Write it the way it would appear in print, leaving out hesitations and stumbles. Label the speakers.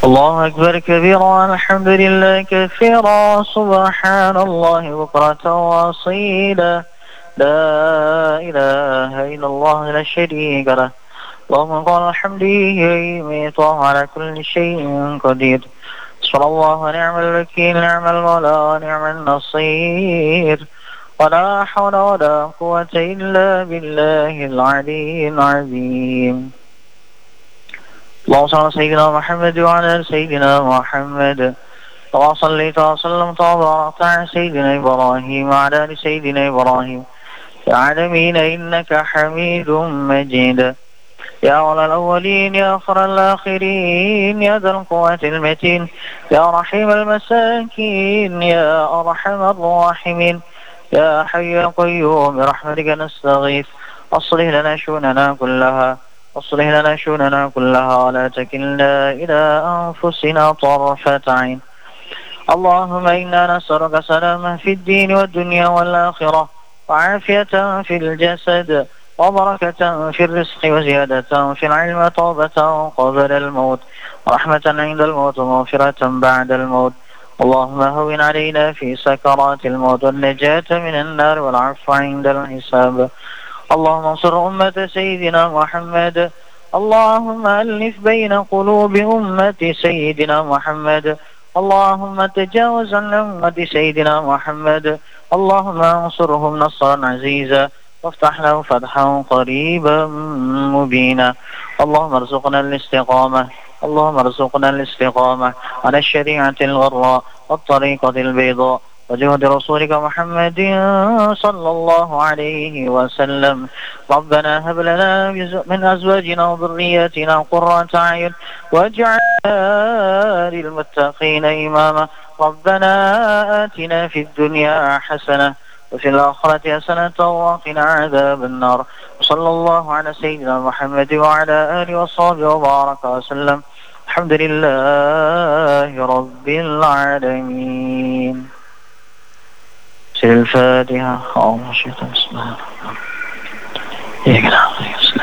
Speaker 1: الله أكبر كبيرا، الحمد لله كثيرا، سبحان الله بكرة وأصيلا، لا إله إلا الله لا شريك له، اللهم قال الحمد يميت وهو على كل شيء قدير، صلى الله ونعم الوكيل، نعم المولى ونعم النصير، ولا حول ولا قوة إلا بالله العلي العظيم. اللهم صل على سيدنا محمد وعلى آل سيدنا محمد، كما صليت وسلمت وباركت على سيدنا إبراهيم وعلى آل سيدنا إبراهيم في العالمين إنك حميد مجيد. يا أولى الأولين يا آخر الآخرين يا ذا القوة المتين يا رحيم المساكين يا أرحم الراحمين يا حي يا قيوم برحمتك نستغيث، أصلح لنا شؤوننا كلها، أصلح لنا شؤوننا كلها ولا تكلنا إلى أنفسنا طرفة عين. اللهم إنا نسألك سلامة في الدين والدنيا والآخرة، وعافية في الجسد، وبركة في الرزق، وزيادة في العلم، وتوبة قبل الموت، ورحمة عند الموت، ومغفرة بعد الموت. اللهم هون علينا في سكرات الموت والنجاة من النار والعفو عند الحساب. اللهم انصر أمة سيدنا محمد، اللهم ألف بين قلوب أمة سيدنا محمد، اللهم تجاوز عن أمة سيدنا محمد، اللهم انصرهم نصرا عزيزا، وافتح له فتحا قريبا مبينا. اللهم ارزقنا الاستقامة، اللهم ارزقنا الاستقامة على الشريعة الغراء والطريقة البيضاء وجهد رسولك محمد صلى الله عليه وسلم. ربنا هب لنا من أزواجنا وذرياتنا قرة أعين واجعلنا للمتقين إماما. ربنا آتنا في الدنيا حسنة وفي الآخرة حسنة وقنا عذاب النار. صلى الله على سيدنا محمد وعلى آله وصحبه وبارك وسلم. الحمد لله رب العالمين. الفاتحة.